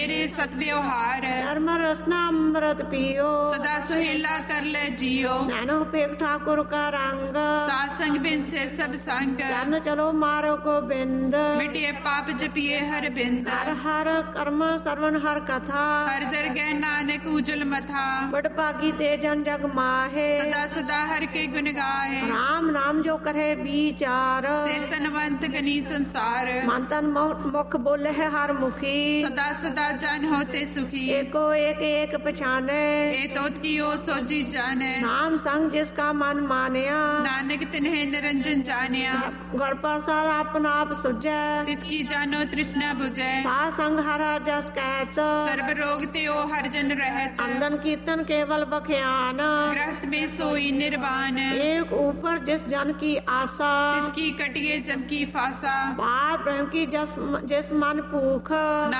मेरे सत व्यवहार धर्म रसना अमृत पियो सदा सुहेला कर ले जियो नैनो पेक ठाकुर का रंग सात संग बिन से सब संग चरण चलो मारो गोबिंद मिटिए पाप जपिए हर बिंद हर हर कर्म सर्वन हर कथा हर दरगह नानक उजल मथा बड़ पागी ते जन जग माहे सदा सदा हर के गुण गाहे राम नाम जो करे विचार से तनवंत गनी संसार मन तन मुख बोले है हर मुखी सदा सदा जन होते सुखी एको एक पहचाने ए तोत की ओ सोजी जाने नाम संग जिसका मन मानिया नानक तिन्हे निरंजन जानिया घर पर सार अपना आप सुझे तिसकी जानो तृष्णा बुझे सा संग हरा जस कहत सर्व रोग ते ओ हर जन रहत अंदन कीर्तन केवल बख्यान ग्रस्त में सोई निर्वाण एक ऊपर जिस जन की आशा तिसकी कटिए जब की फासा बार प्रेम की जिस मन भूख